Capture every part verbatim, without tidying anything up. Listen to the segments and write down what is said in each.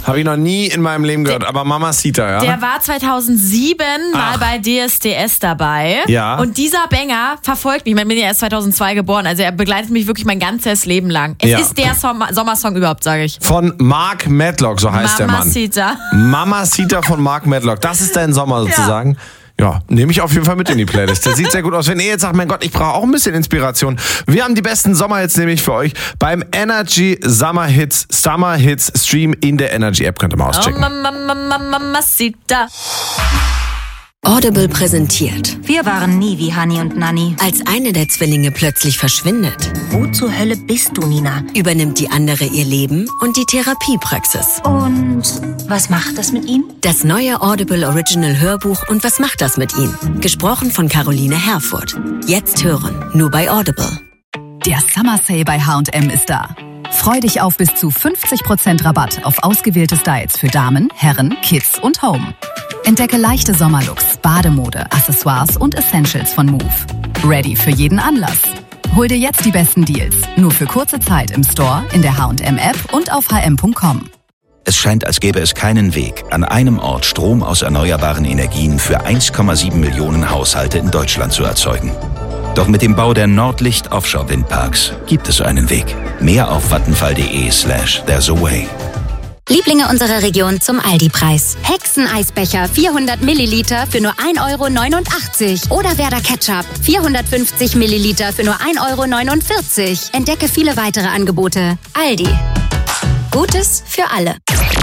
Habe ich noch nie in meinem Leben gehört, der, aber Mamacita, ja? Der war zweitausendsieben mal Ach. bei D S D S dabei. Ja. Und dieser Banger verfolgt mich. Ich bin ja erst zweitausendzwei geboren, also er begleitet mich wirklich mein ganzes Leben lang. Es Ja. ist der Sommer- Sommersong überhaupt, sage ich. Von Mark Medlock, so heißt Mamacita. der Mann. Mamacita von Mark Medlock. Das ist dein Sommer sozusagen. Ja. Ja, nehme ich auf jeden Fall mit in die Playlist. Der sieht sehr gut aus. Wenn ihr jetzt sagt, mein Gott, ich brauche auch ein bisschen Inspiration. Wir haben die besten Sommerhits nämlich für euch beim Energy Summer Hits, Summer Hits Stream in der Energy App. Könnt ihr mal auschecken. Oh, Mamacita. Audible präsentiert. Wir waren nie wie Hani und Nanni. Als eine der Zwillinge plötzlich verschwindet, Wo zur Hölle bist du, Nina? übernimmt die andere ihr Leben und die Therapiepraxis. Und was macht das mit ihm? Das neue Audible Original Hörbuch und was macht das mit ihm? Gesprochen von Caroline Herfurth. Jetzt hören, nur bei Audible. Der Summer Sale bei H und M ist da. Freu dich auf bis zu fünfzig Prozent Rabatt auf ausgewählte Styles für Damen, Herren, Kids und Home. Entdecke leichte Sommerlooks, Bademode, Accessoires und Essentials von Move. Ready für jeden Anlass. Hol dir jetzt die besten Deals. Nur für kurze Zeit im Store, in der H und M App und auf h m punkt com. Es scheint, als gäbe es keinen Weg, an einem Ort Strom aus erneuerbaren Energien für eins Komma sieben Millionen Haushalte in Deutschland zu erzeugen. Doch mit dem Bau der Nordlicht Offshore Windparks gibt es einen Weg. Mehr auf vattenfall.de slash there's a way. Lieblinge unserer Region zum Aldi-Preis. Hexeneisbecher vierhundert Milliliter für nur ein Euro neunundachtzig. Oder Werder Ketchup vierhundertfünfzig Milliliter für nur ein Euro neunundvierzig. Entdecke viele weitere Angebote. Aldi. Gutes für alle.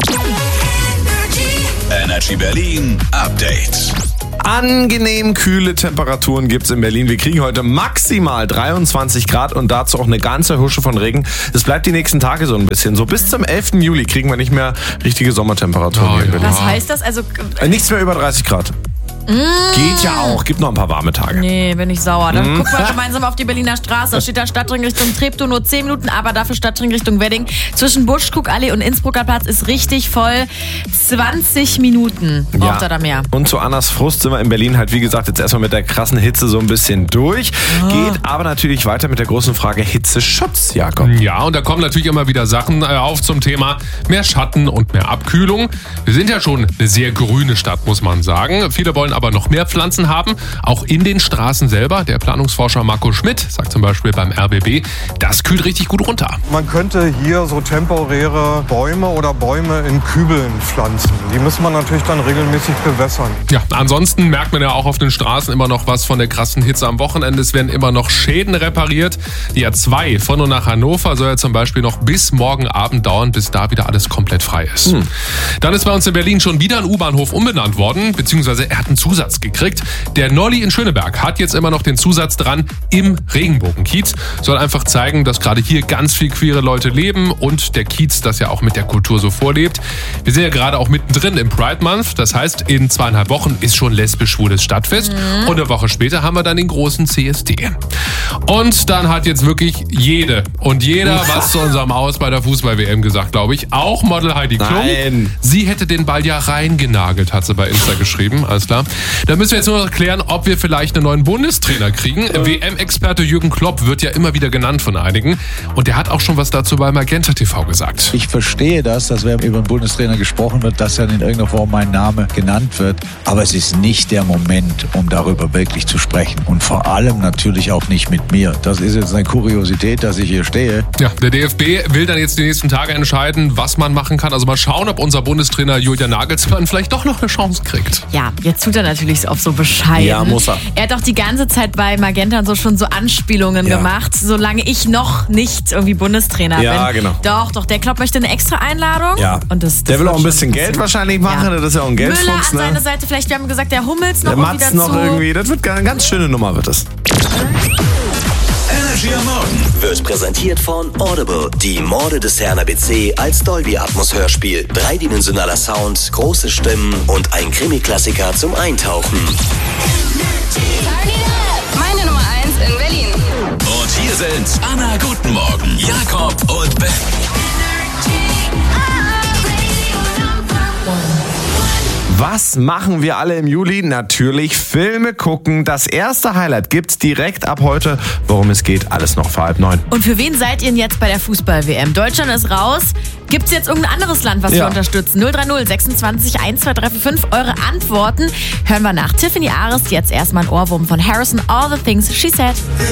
Energy Berlin Update. Angenehm kühle Temperaturen gibt's in Berlin. Wir kriegen heute maximal dreiundzwanzig Grad und dazu auch eine ganze Husche von Regen. Das bleibt die nächsten Tage so ein bisschen. So bis zum elften Juli kriegen wir nicht mehr richtige Sommertemperaturen Oh, hier in Berlin. Was heißt das? Also Äh, Nichts mehr über dreißig Grad. Geht ja auch. Gibt noch ein paar warme Tage. Nee, bin ich sauer. Dann gucken wir gemeinsam auf die Berliner Straße. Da steht da Stadtring Richtung Treptow nur zehn Minuten, aber dafür Stadtring Richtung Wedding. Zwischen Buschkuckallee und Innsbrucker Platz ist richtig voll. zwanzig Minuten braucht er da mehr. Und zu Annas Frust sind wir in Berlin halt, wie gesagt, jetzt erstmal mit der krassen Hitze so ein bisschen durch. Oh. Geht aber natürlich weiter mit der großen Frage Hitzeschutz, Jakob. Ja, und da kommen natürlich immer wieder Sachen auf zum Thema mehr Schatten und mehr Abkühlung. Wir sind ja schon eine sehr grüne Stadt, muss man sagen. Viele wollen aber noch mehr Pflanzen haben, auch in den Straßen selber. Der Planungsforscher Marco Schmidt sagt zum Beispiel beim R B B, das kühlt richtig gut runter. Man könnte hier so temporäre Bäume oder Bäume in Kübeln pflanzen. Die muss man natürlich dann regelmäßig bewässern. Ja, ansonsten merkt man ja auch auf den Straßen immer noch was von der krassen Hitze am Wochenende. Es werden immer noch Schäden repariert. Die A zwei von und nach Hannover soll ja zum Beispiel noch bis morgen Abend dauern, bis da wieder alles komplett frei ist. Hm. Dann ist bei uns in Berlin schon wieder ein U-Bahnhof umbenannt worden, beziehungsweise er hat einen Zusatz gekriegt. Der Nolli in Schöneberg hat jetzt immer noch den Zusatz dran, im Regenbogenkiez. Soll einfach zeigen, dass gerade hier ganz viel queere Leute leben und der Kiez das ja auch mit der Kultur so vorlebt. Wir sind ja gerade auch mittendrin im Pride Month. Das heißt, in zweieinhalb Wochen ist schon lesbisch-schwules Stadtfest. Mhm. Und eine Woche später haben wir dann den großen C S D. Und dann hat jetzt wirklich jede und jeder was zu unserem Aus bei der Fußball-W M gesagt, glaube ich. Auch Model Heidi Klum. Nein. Sie hätte den Ball ja reingenagelt, hat sie bei Insta geschrieben. Alles klar. Da müssen wir jetzt nur noch klären, ob wir vielleicht einen neuen Bundestrainer kriegen. W M-Experte Jürgen Klopp wird ja immer wieder genannt von einigen. Und der hat auch schon was dazu bei Magenta T V gesagt. Ich verstehe das, dass wenn über einen Bundestrainer gesprochen wird, dass dann in irgendeiner Form mein Name genannt wird. Aber es ist nicht der Moment, um darüber wirklich zu sprechen. Und vor allem natürlich auch nicht mit mir. Das ist jetzt eine Kuriosität, dass ich hier stehe. Ja, der D F B will dann jetzt die nächsten Tage entscheiden, was man machen kann. Also mal schauen, ob unser Bundestrainer Julian Nagelsmann vielleicht doch noch eine Chance kriegt. Ja, jetzt tut er natürlich auf so bescheiden. Ja, muss er. Er hat auch die ganze Zeit bei Magenta und so schon so Anspielungen Ja. gemacht, solange ich noch nicht irgendwie Bundestrainer Ja, bin. genau. Doch, doch, der Klopp möchte eine extra Einladung. Ja. Und das, das Der will wird auch ein schon bisschen Geld wahrscheinlich machen. Ja. Das ist ja auch ein Müller Geldfuchs, an seiner ne? Seite, vielleicht, wir haben gesagt, der Hummels noch Der irgendwie Matz dazu. noch irgendwie. Das wird eine ganz schöne Nummer, wird es. Energy am Morgen Wird präsentiert von Audible. Die Morde des Herrn A B C als Dolby Atmos Hörspiel. Dreidimensionaler Sound, große Stimmen und ein Krimi-Klassiker zum Eintauchen. Meine Nummer eins in Berlin. Und hier sind Anna Guten Morgen, Jakob und Ben. Was machen wir alle im Juli? Natürlich Filme gucken. Das erste Highlight gibt's direkt ab heute. Worum es geht, alles noch vor halb neun. Und für wen seid ihr denn jetzt bei der Fußball-W M? Deutschland ist raus. Gibt's jetzt irgendein anderes Land, was Ja. wir unterstützen? null drei null sechsundzwanzig eins zwei drei vier fünf. Eure Antworten hören wir nach. Tiffany Ares, jetzt erstmal ein Ohrwurm von Harrison. All the Things She Said.